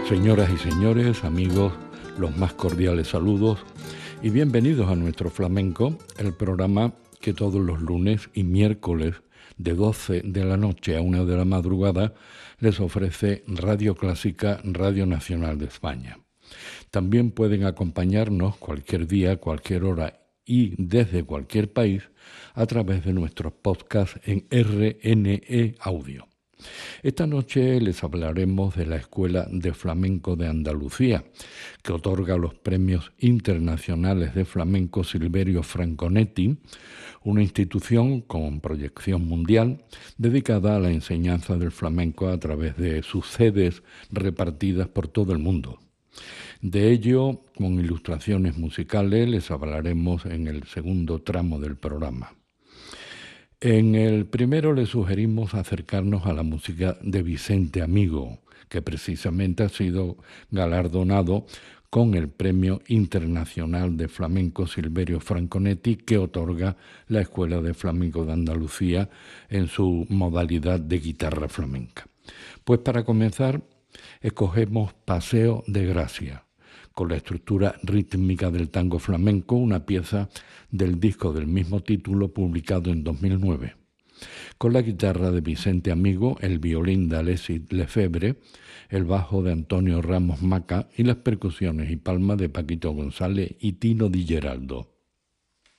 Señoras y señores, amigos, los más cordiales saludos y bienvenidos a Nuestro Flamenco, el programa que todos los lunes y miércoles de 12 de la noche a 1 de la madrugada les ofrece Radio Clásica, Radio Nacional de España. También pueden acompañarnos cualquier día, cualquier hora y desde cualquier país a través de nuestros podcasts en RNE Audio. Esta noche les hablaremos de la Escuela de Flamenco de Andalucía, que otorga los premios internacionales de flamenco Silverio Franconetti, una institución con proyección mundial dedicada a la enseñanza del flamenco a través de sus sedes repartidas por todo el mundo. De ello, con ilustraciones musicales, les hablaremos en el segundo tramo del programa. En el primero les sugerimos acercarnos a la música de Vicente Amigo, que precisamente ha sido galardonado con el Premio Internacional de Flamenco Silverio Franconetti que otorga la Escuela de Flamenco de Andalucía en su modalidad de guitarra flamenca. Pues para comenzar, escogemos Paseo de Gracia, con la estructura rítmica del tango flamenco, una pieza del disco del mismo título publicado en 2009. Con la guitarra de Vicente Amigo, el violín de Alexis Lefebvre, el bajo de Antonio Ramos Maca y las percusiones y palmas de Paquito González y Tino Di Geraldo.